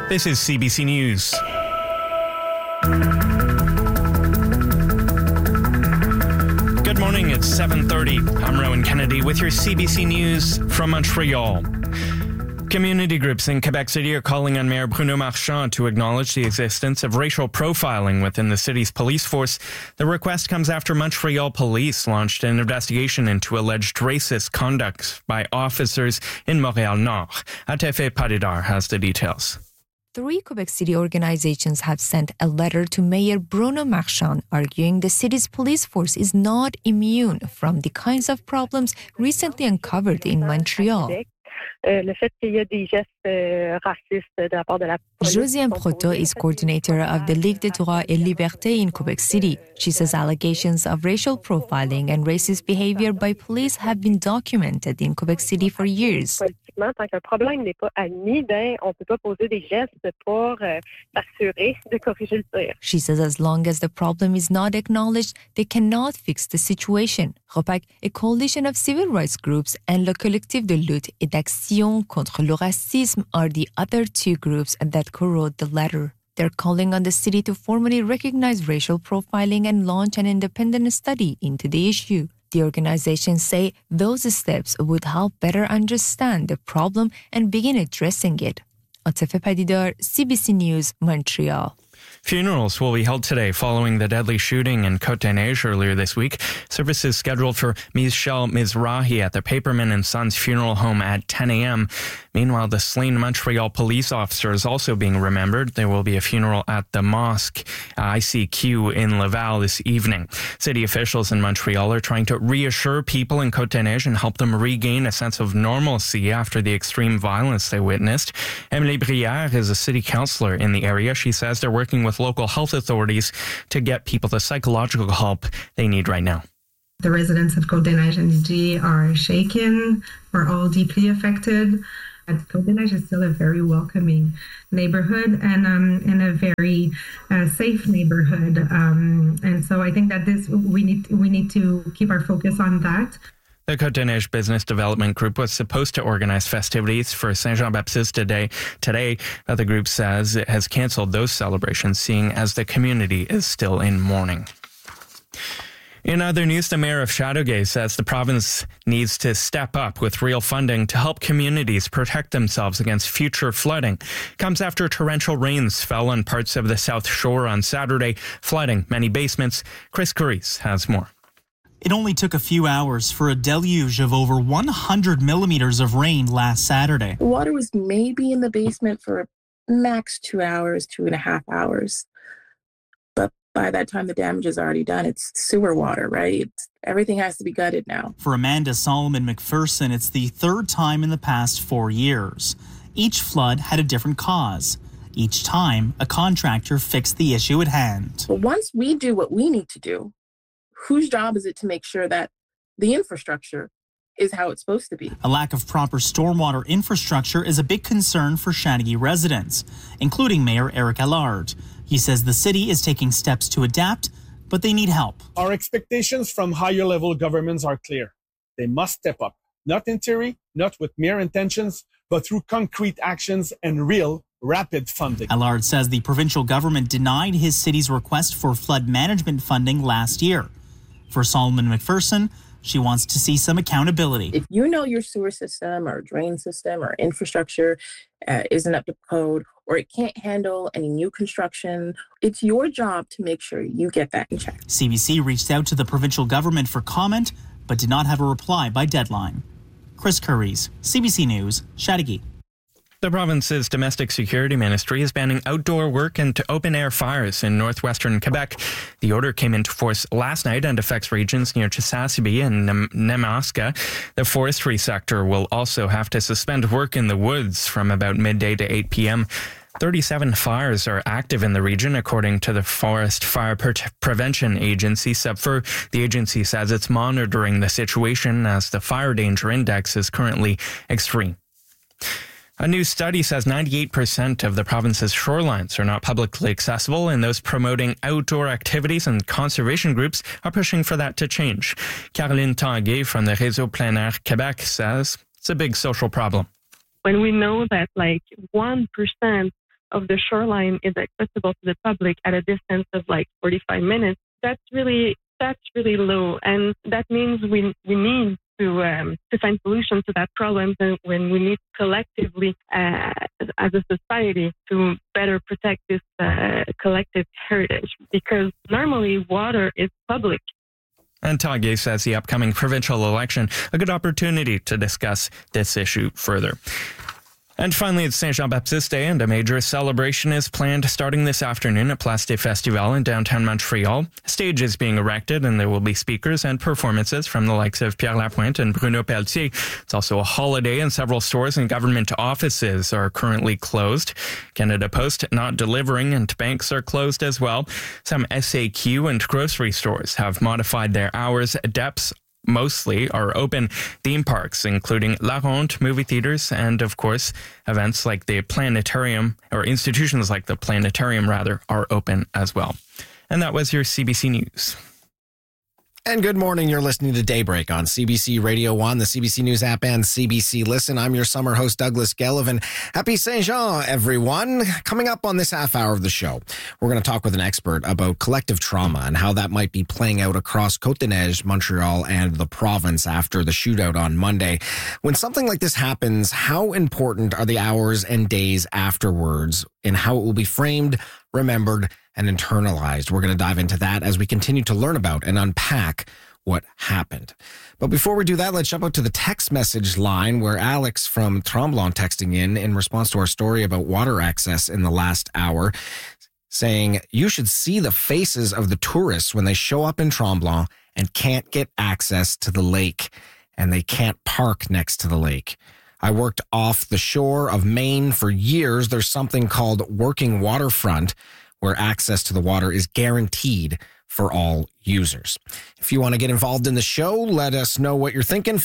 This is CBC News. Good morning, it's 7:30. I'm Rowan Kennedy with your CBC News from Montreal. Community groups in Quebec City are calling on Mayor Bruno Marchand to acknowledge the existence of racial profiling within the city's police force. The request comes after Montreal police launched an investigation into alleged racist conduct by officers in Montréal-Nord. Atefe Padidar has the details. 3 Quebec City organizations have sent a letter to Mayor Bruno Marchand arguing the city's police force is not immune from the kinds of problems recently uncovered in Montreal. Josiane Proto is coordinator of the Ligue des Droits et Libertés in Quebec City. She says allegations of racial profiling and racist behavior by police have been documented in Quebec City for years. She says as long as the problem is not acknowledged, they cannot fix the situation. ROPAC, a coalition of civil rights groups, and Le Collectif de lutte et d'action contre le racisme are the other 2 groups that co-wrote the letter. They're calling on the city to formally recognize racial profiling and launch an independent study into the issue. The organizations say those steps would help better understand the problem and begin addressing it. Atefe Padidar, CBC News, Montreal. Funerals will be held today following the deadly shooting in Côte-des-Neiges earlier this week. Services scheduled for Michel Mizrahi at the Paperman and Sons Funeral Home at 10 a.m. Meanwhile, the slain Montreal police officer is also being remembered. There will be a funeral at the Mosque ICQ in Laval this evening. City officials in Montreal are trying to reassure people in Côte-des-Neiges and help them regain a sense of normalcy after the extreme violence they witnessed. Emily Brière is a city councillor in the area. She says they're working with local health authorities to get people the psychological help they need right now. The residents of Côte-des-Neiges and G are shaken. We're all deeply affected. Côte-des-Neiges is still a very welcoming neighborhood and a very safe neighborhood. And so I think that we need to keep our focus on that. The Côte-des-Neiges Business Development Group was supposed to organize festivities for Saint Jean-Baptiste today, but the group says it has canceled those celebrations, seeing as the community is still in mourning. In other news, the mayor of Châteauguay says the province needs to step up with real funding to help communities protect themselves against future flooding. Comes after torrential rains fell on parts of the South Shore on Saturday, flooding many basements. Chris Curries has more. It only took a few hours for a deluge of over 100 millimeters of rain last Saturday. The water was maybe in the basement for max 2 hours, 2.5 hours. But by that time, the damage is already done. It's sewer water, right? Everything has to be gutted now. For Amanda Solomon McPherson, it's the 3rd time in the past 4 years. Each flood had a different cause. Each time, a contractor fixed the issue at hand. But once we do what we need to do, whose job is it to make sure that the infrastructure is how it's supposed to be? A lack of proper stormwater infrastructure is a big concern for Châteauguay residents, including Mayor Eric Allard. He says the city is taking steps to adapt, but they need help. Our expectations from higher level governments are clear. They must step up, not in theory, not with mere intentions, but through concrete actions and real rapid funding. Allard says the provincial government denied his city's request for flood management funding last year. For Solomon McPherson, she wants to see some accountability. If you know your sewer system or drain system or infrastructure isn't up to code or it can't handle any new construction, it's your job to make sure you get that in check. CBC reached out to the provincial government for comment, but did not have a reply by deadline. Chris Curries, CBC News, Châteauguay. The province's domestic security ministry is banning outdoor work and open-air fires in northwestern Quebec. The order came into force last night and affects regions near Chisasibi and Nemaska. The forestry sector will also have to suspend work in the woods from about midday to 8 p.m. 37 fires are active in the region, according to the Forest Fire Prevention Agency, SEPFR. The agency says it's monitoring the situation as the fire danger index is currently extreme. A new study says 98% of the province's shorelines are not publicly accessible, and those promoting outdoor activities and conservation groups are pushing for that to change. Caroline Tanguay from the Réseau Plein Air Québec says it's a big social problem. When we know that 1% of the shoreline is accessible to the public at a distance of like 45 minutes. That's really low, and that means we need to find solutions to that problem, and when we need collectively as a society to better protect this collective heritage, because normally water is public. And Tanguay says the upcoming provincial election a good opportunity to discuss this issue further. And finally, it's Saint Jean-Baptiste Day, and a major celebration is planned starting this afternoon at Place des Festivals in downtown Montreal. A stage is being erected, and there will be speakers and performances from the likes of Pierre Lapointe and Bruno Pelletier. It's also a holiday, and several stores and government offices are currently closed. Canada Post not delivering, and banks are closed as well. Some SAQ and grocery stores have modified their hours. Depths mostly are open. Theme parks, including La Ronde, movie theaters, and of course, events like the planetarium, or institutions like the planetarium rather, are open as well. And that was your CBC News. And good morning. You're listening to Daybreak on CBC Radio 1, the CBC News app, and CBC Listen. I'm your summer host, Douglas Gellivan. Happy Saint Jean, everyone. Coming up on this half hour of the show, we're going to talk with an expert about collective trauma and how that might be playing out across Côte-des-Neiges, Montreal, and the province after the shootout on Monday. When something like this happens, how important are the hours and days afterwards in how it will be framed, remembered, and internalized? We're going to dive into that as we continue to learn about and unpack what happened. But before we do that, let's jump out to the text message line where Alex from Tremblant texting in response to our story about water access in the last hour, saying, you should see the faces of the tourists when they show up in Tremblant and can't get access to the lake, and they can't park next to the lake. I worked off the shore of Maine for years. There's something called working waterfront, where access to the water is guaranteed for all users. If you want to get involved in the show, let us know what you're thinking.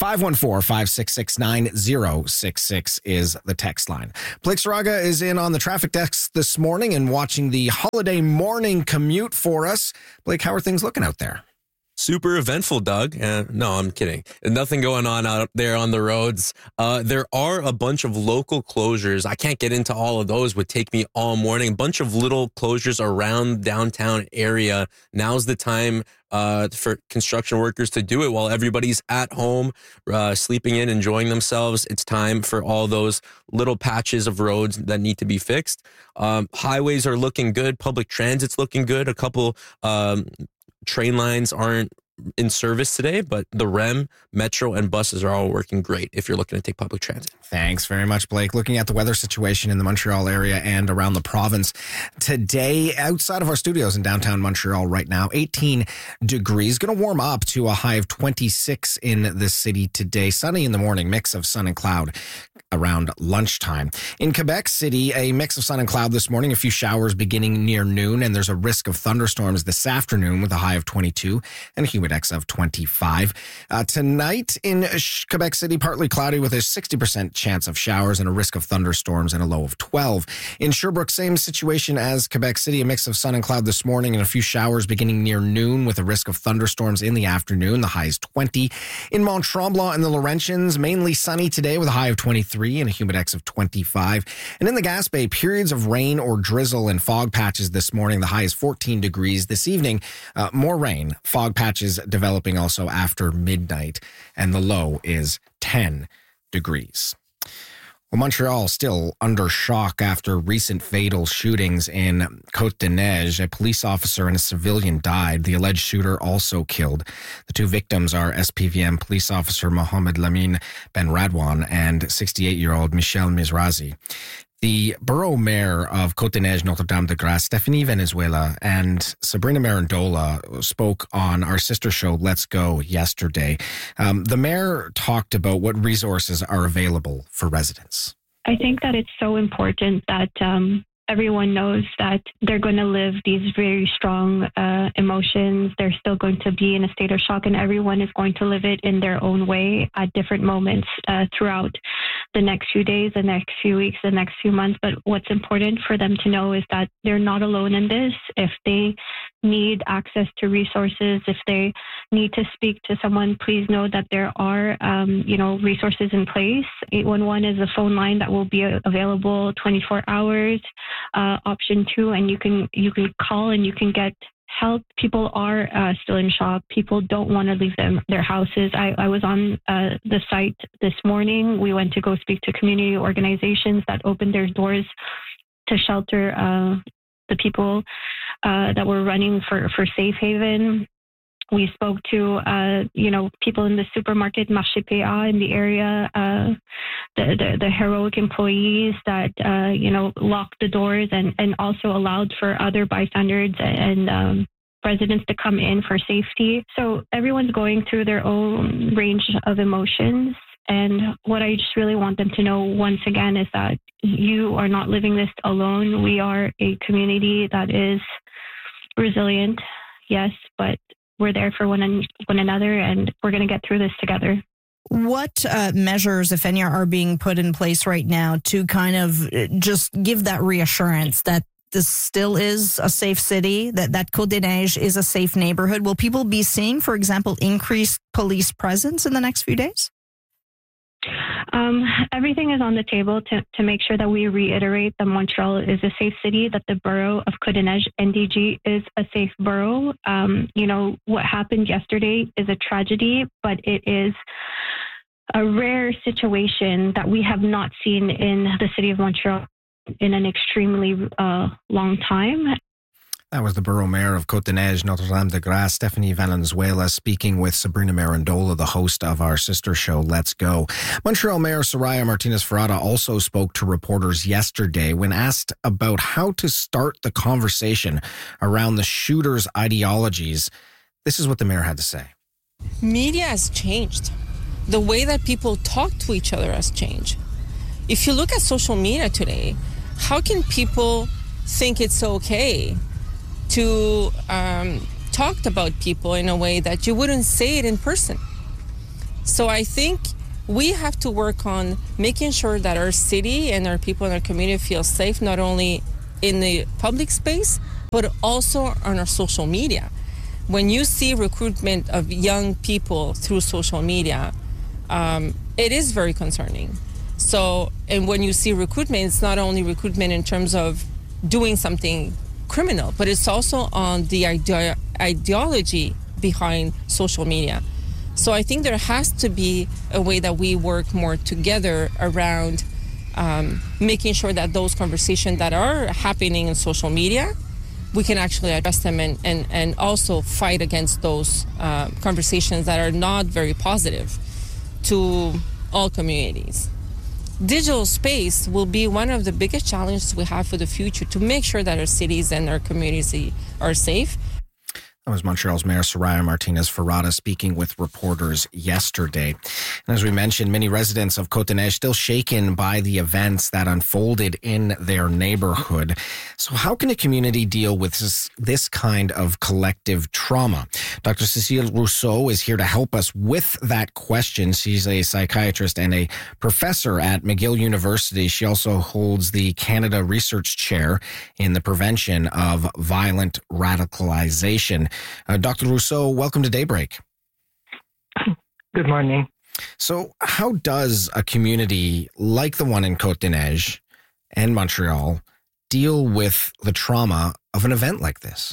514-566-9066 is the text line. Blake Saraga is in on the traffic desk this morning and watching the holiday morning commute for us. Blake, how are things looking out there? Super eventful, Doug. No, I'm kidding. Nothing going on out there on the roads. There are a bunch of local closures. I can't get into all of those. Would take me all morning. A bunch of little closures around downtown area. Now's the time for construction workers to do it while everybody's at home, sleeping in, enjoying themselves. It's time for all those little patches of roads that need to be fixed. Highways are looking good. Public transit's looking good. A couple train lines aren't in service today, but the REM, Metro, and buses are all working great if you're looking to take public transit. Thanks very much, Blake. Looking at the weather situation in the Montreal area and around the province today, outside of our studios in downtown Montreal right now, 18 degrees. Going to warm up to a high of 26 in the city today. Sunny in the morning, mix of sun and cloud around lunchtime. In Quebec City, a mix of sun and cloud this morning, a few showers beginning near noon, and there's a risk of thunderstorms this afternoon with a high of 22 and a humidex of 25. Tonight in Quebec City, partly cloudy with a 60% chance of showers and a risk of thunderstorms and a low of 12. In Sherbrooke, same situation as Quebec City, a mix of sun and cloud this morning and a few showers beginning near noon with a risk of thunderstorms in the afternoon. The high is 20. In Mont Tremblant and the Laurentians, mainly sunny today with a high of 23 and a humidex of 25. And in the Gaspé, periods of rain or drizzle and fog patches this morning. The high is 14 degrees. This evening, more rain, fog patches developing also after midnight, and the low is 10 degrees. Well, Montreal still under shock after recent fatal shootings in Côte-des-Neiges. A police officer and a civilian died. The alleged shooter also killed. The two victims are SPVM police officer Mohamed Lamine Benradwan and 68-year-old Michel Mizrazi. The borough mayor of Côte-des-Neiges, Notre-Dame-de-Grâce, Stephanie Venezuela, and Sabrina Marandola spoke on our sister show, Let's Go, yesterday. The mayor talked about what resources are available for residents. I think that it's so important that everyone knows that they're going to live these very strong emotions. They're still going to be in a state of shock, and everyone is going to live it in their own way at different moments throughout the next few days, the next few weeks, the next few months. But what's important for them to know is that they're not alone in this. If they need access to resources, if they need to speak to someone, please know that there are, resources in place. 811 is a phone line that will be available 24 hours. option too, and you can call and you can get help. People are still in shock. People don't want to leave their houses. I was on the site this morning. We went to go speak to community organizations that opened their doors to shelter the people that were running for Safe Haven. We spoke to, people in the supermarket, Marché PA in the area, the heroic employees that, locked the doors and also allowed for other bystanders and residents to come in for safety. So everyone's going through their own range of emotions. And what I just really want them to know once again is that you are not living this alone. We are a community that is resilient, yes, but we're there for one another, and we're going to get through this together. What measures, if any, are being put in place right now to kind of just give that reassurance that this still is a safe city, that Côte-des-Neiges is a safe neighborhood? Will people be seeing, for example, increased police presence in the next few days? Everything is on the table to make sure that we reiterate that Montreal is a safe city, that the borough of Côte-des-Neiges, NDG, is a safe borough. What happened yesterday is a tragedy, but it is a rare situation that we have not seen in the city of Montreal in an extremely long time. That was the borough mayor of Côte-des-Neiges, Notre-Dame-de-Grâce, Stephanie Valenzuela, speaking with Sabrina Marandola, the host of our sister show, Let's Go. Montreal Mayor Soraya Martinez-Ferrada also spoke to reporters yesterday when asked about how to start the conversation around the shooter's ideologies. This is what the mayor had to say. Media has changed. The way that people talk to each other has changed. If you look at social media today, how can people think it's okay to talk about people in a way that you wouldn't say it in person? So I think we have to work on making sure that our city and our people in our community feel safe, not only in the public space, but also on our social media. When you see recruitment of young people through social media, it is very concerning. So, and when you see recruitment, it's not only recruitment in terms of doing something criminal, but it's also on the ideology behind social media. So I think there has to be a way that we work more together around making sure that those conversations that are happening in social media, we can actually address them and also fight against those conversations that are not very positive to all communities. Digital space will be one of the biggest challenges we have for the future to make sure that our cities and our communities are safe. That was Montreal's Mayor Soraya Martinez-Ferrada speaking with reporters yesterday. And as we mentioned, many residents of Côte-des-Neiges still shaken by the events that unfolded in their neighborhood. So how can a community deal with this kind of collective trauma? Dr. Cécile Rousseau is here to help us with that question. She's a psychiatrist and a professor at McGill University. She also holds the Canada Research Chair in the prevention of violent radicalization. Dr. Rousseau, welcome to Daybreak. Good morning. So how does a community like the one in Côte-des-Neiges and Montreal deal with the trauma of an event like this?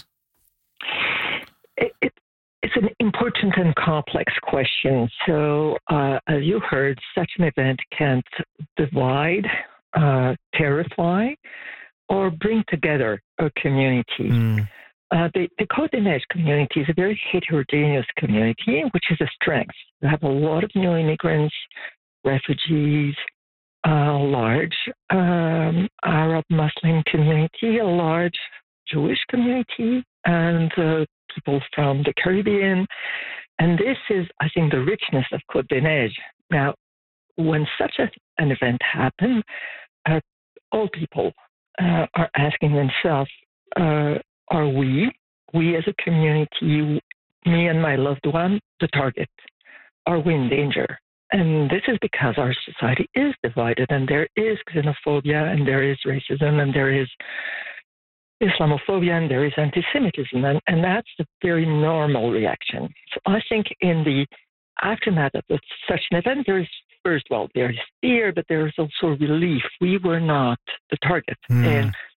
It's an important and complex question. So as you heard, such an event can divide, terrify, or bring together a community. The Côte-des-Neiges community is a very heterogeneous community, which is a strength. We have a lot of new immigrants, refugees, a large Arab Muslim community, a large Jewish community, and people from the Caribbean. And this is, I think, the richness of Côte-des-Neiges. Now, when such an event happens, all people are asking themselves, are we as a community, me and my loved one, the target? Are we in danger? And this is because our society is divided, and there is xenophobia, and there is racism, and there is Islamophobia, and there is anti-Semitism, and that's a very normal reaction. So I think in the aftermath of such an event, there is, first of all, there is fear, but there is also relief. We were not the target. And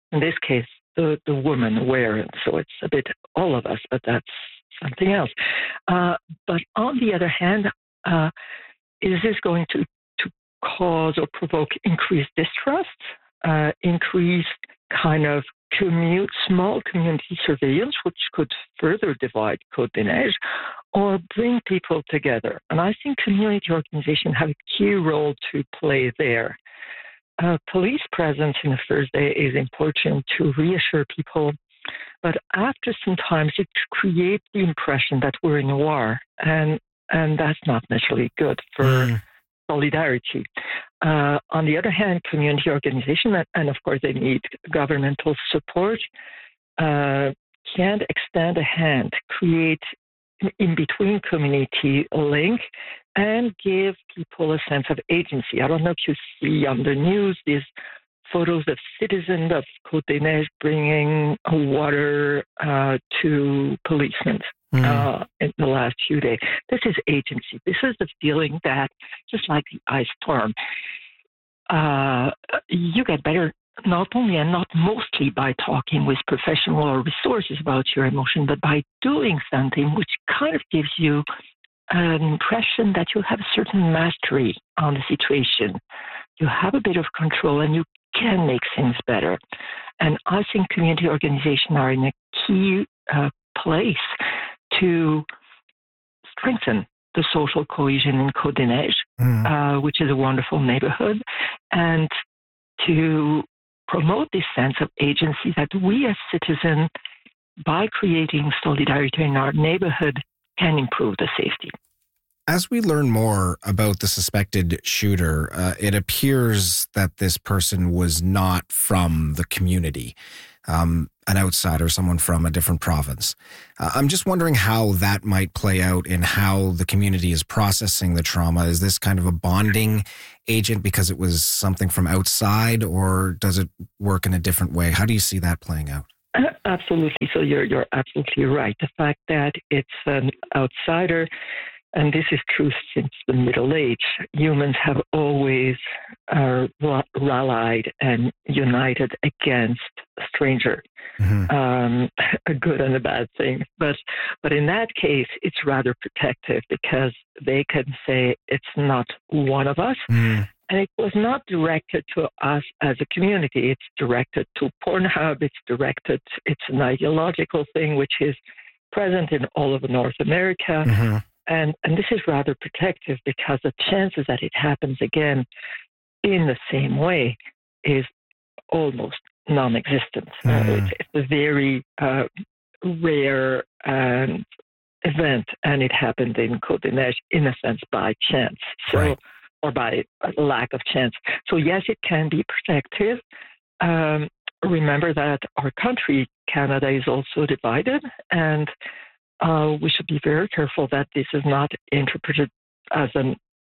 in this case, the woman wear it. So it's a bit all of us, but that's something else. But on the other hand, is this going to cause or provoke increased distrust, increased kind of small community surveillance, which could further divide Côte-des-Neiges, or bring people together? And I think community organizations have a key role to play there. Police presence in the first day is important to reassure people, but after sometimes it creates the impression that we're in a war, and that's not necessarily good for solidarity. On the other hand, community organization, and of course they need governmental support, can extend a hand, create in between community link, and give people a sense of agency. I don't know if you see on the news these photos of citizens of Côte-des-Neiges bringing water to policemen in the last few days. This is agency. This is the feeling that, just like the ice storm, you get better not only and not mostly by talking with professional or resources about your emotion, but by doing something which kind of gives you an impression that you have a certain mastery on the situation. You have a bit of control and you can make things better. And I think community organizations are in a key place to strengthen the social cohesion in Côte-des-Neiges, which is a wonderful neighborhood, and to promote this sense of agency that we as citizens, by creating solidarity in our neighborhood, can improve the safety. As we learn more about the suspected shooter, it appears that this person was not from the community, an outsider, someone from a different province. I'm just wondering how that might play out in how the community is processing the trauma. Is this kind of a bonding agent because it was something from outside, or does it work in a different way? How do you see that playing out? Absolutely. So you're absolutely right. The fact that it's an outsider, and this is true since the Middle Age, humans have always rallied and united against a stranger, a good and a bad thing. But in that case, it's rather protective because they can say it's not one of us. And it was not directed to us as a community. It's directed to Pornhub. It's an ideological thing which is present in all of North America. And this is rather protective because the chances that it happens again in the same way is almost non-existent. It's a very rare event, and it happened in Côte-des-Neiges in a sense by chance. So, or by a lack of chance. So yes, it can be protective. Remember that our country, Canada, is also divided, and we should be very careful that this is not interpreted as an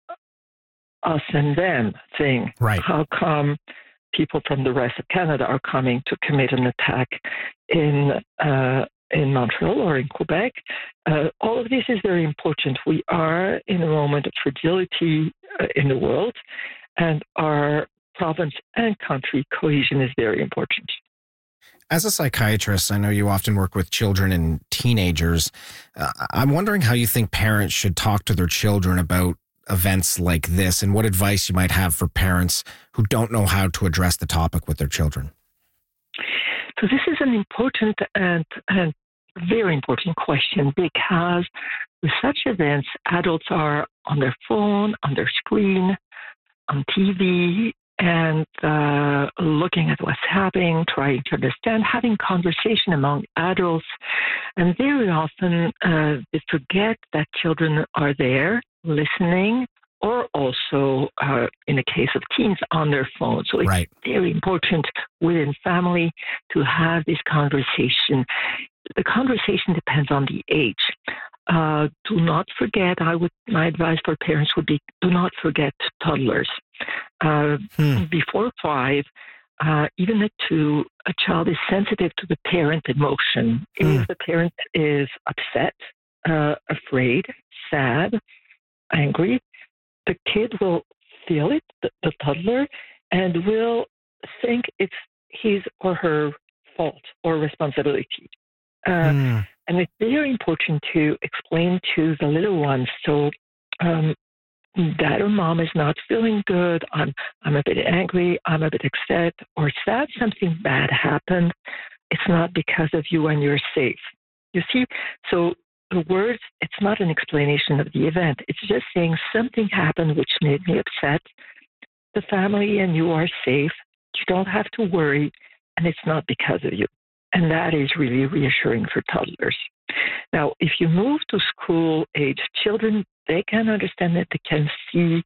us and them thing. Right. How come people from the rest of Canada are coming to commit an attack in Montreal or in Quebec? All of this is very important. We are in a moment of fragility in the world, and our province and country cohesion is very important. As a psychiatrist, I know you often work with children and teenagers. I'm wondering how you think parents should talk to their children about events like this, and what advice you might have for parents who don't know how to address the topic with their children. So this is an important and very important question, because with such events, adults are on their phone, on their screen, on TV, and looking at what's happening, trying to understand, having conversation among adults. And very often they forget that children are there listening, or also, in the case of teens, on their phone. So it's very important within family to have this conversation. The conversation depends on the age. Do not forget, my advice for parents would be, do not forget toddlers. Before 5, even at 2, a child is sensitive to the parent emotion. If the parent is upset, afraid, sad, angry, the kid will feel it, the toddler, and will think it's his or her fault or responsibility. And it's very important to explain to the little ones, so dad or mom is not feeling good, I'm a bit angry, I'm a bit upset or sad, something bad happened. It's not because of you and you're safe. You see, so the words, it's not an explanation of the event. It's just saying something happened which made me upset. The family and you are safe. You don't have to worry, and it's not because of you. And that is really reassuring for toddlers. Now, if you move to school-age children, they can understand that they can see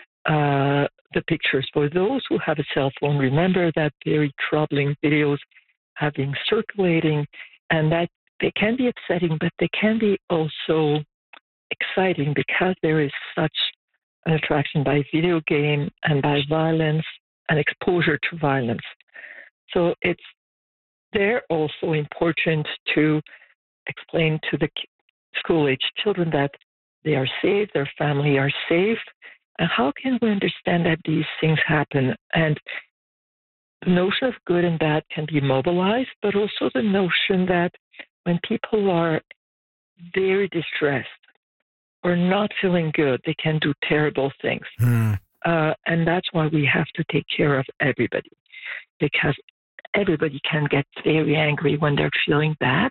the pictures. For those who have a cell phone, remember that very troubling videos have been circulating, and that they can be upsetting, but they can be also exciting because there is such an attraction by video game and by violence and exposure to violence. So they're also important to explain to the school-age children that they are safe, their family are safe, and how can we understand that these things happen? And the notion of good and bad can be mobilized, but also the notion that when people are very distressed or not feeling good, they can do terrible things. And that's why we have to take care of everybody, because everybody can get very angry when they're feeling bad.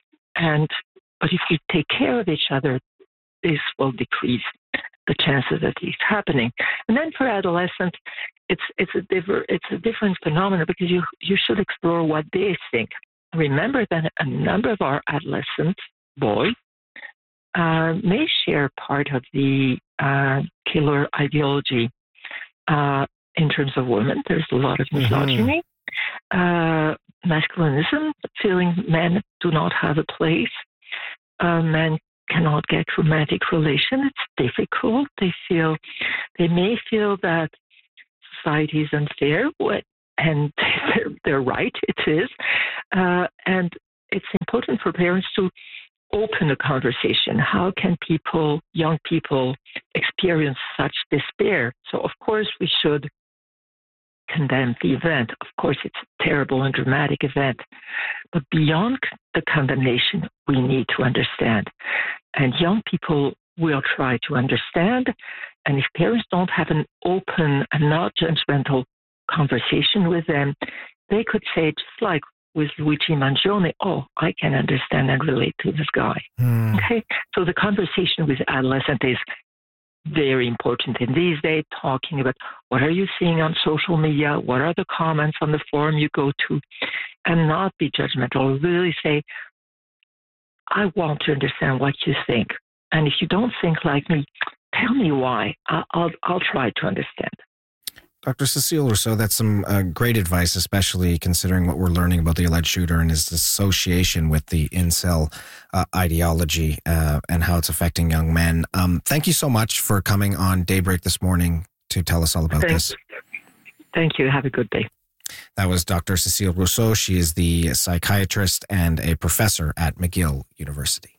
But if we take care of each other, this will decrease the chances of these happening. And then for adolescents, it's a different phenomenon, because you should explore what they think. Remember that a number of our adolescent boys may share part of the killer ideology in terms of women. There's a lot of misogyny, masculinism, feeling men do not have a place, men cannot get romantic relations. It's difficult. They may feel that society is unfair, and they're right, it is. And it's important for parents to open the conversation. How can young people experience such despair? So, of course, we should condemn the event. Of course, it's a terrible and dramatic event. But beyond the condemnation, we need to understand. And young people will try to understand. And if parents don't have an open and not judgmental conversation with them, they could say, just like with Luigi Mangione, oh, I can understand and relate to this guy. Okay? So the conversation with adolescents is very important in these days, talking about what are you seeing on social media, what are the comments on the forum you go to, and not be judgmental. Really say, I want to understand what you think. And if you don't think like me, tell me why. I'll try to understand. Dr. Cécile Rousseau, that's some great advice, especially considering what we're learning about the alleged shooter and his association with the incel ideology and how it's affecting young men. Thank you so much for coming on Daybreak this morning to tell us all about this. Thank you. Have a good day. That was Dr. Cécile Rousseau. She is the psychiatrist and a professor at McGill University.